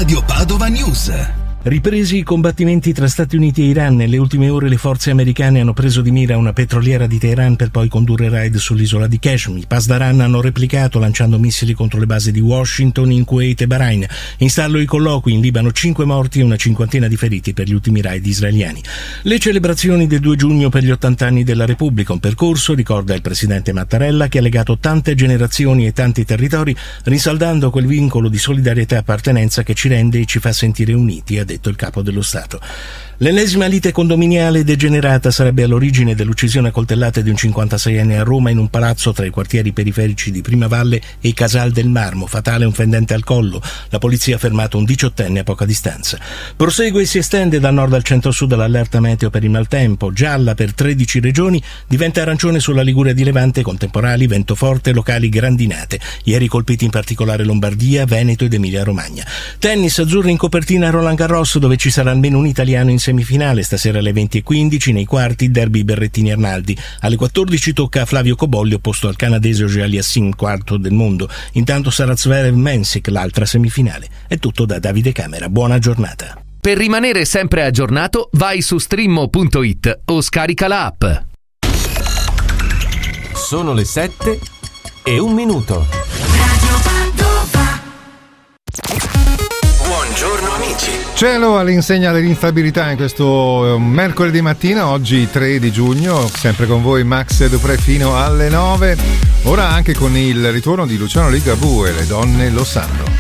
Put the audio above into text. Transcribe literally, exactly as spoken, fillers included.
Radio Padova News. Ripresi i combattimenti tra Stati Uniti e Iran, nelle ultime ore le forze americane hanno preso di mira una petroliera di Teheran per poi condurre raid sull'isola di Kashmir. I Pasdaran hanno replicato lanciando missili contro le basi di Washington in Kuwait e Bahrain. In stallo i colloqui, in Libano cinque morti e una cinquantina di feriti per gli ultimi raid israeliani. Le celebrazioni del due giugno per gli ottanta anni della Repubblica, un percorso, ricorda il presidente Mattarella, che ha legato tante generazioni e tanti territori, rinsaldando quel vincolo di solidarietà e appartenenza che ci rende e ci fa sentire uniti, ha detto il capo dello Stato. L'ennesima lite condominiale degenerata sarebbe all'origine dell'uccisione a coltellate di un cinquantaseienne a Roma in un palazzo tra i quartieri periferici di Primavalle e Casal del Marmo. Fatale un fendente al collo. La polizia ha fermato un diciottenne a poca distanza. Prosegue e si estende dal nord al centro-sud l'allerta meteo per il maltempo. Gialla per tredici regioni, diventa arancione sulla Liguria di Levante con temporali, vento forte e locali grandinate. Ieri colpiti in particolare Lombardia, Veneto ed Emilia-Romagna. Tennis, azzurri in copertina a Roland Garros, dove ci sarà almeno un italiano in semifinale. Stasera alle venti e quindici nei quarti derby Berrettini-Arnaldi. Alle quattordici tocca a Flavio Cobolli opposto al canadese Auger-Aliassime, quarto del mondo. Intanto sarà Zverev-Mensik l'altra semifinale. È tutto da Davide Camera. Buona giornata. Per rimanere sempre aggiornato vai su streammo punto it o scarica la app. Sono le sette e un minuto. Buongiorno amici. Cielo all'insegna dell'instabilità in questo mercoledì mattina, oggi tre di giugno, sempre con voi Max Dupré fino alle nove. Ora anche con il ritorno di Luciano Ligabue, le donne lo sanno.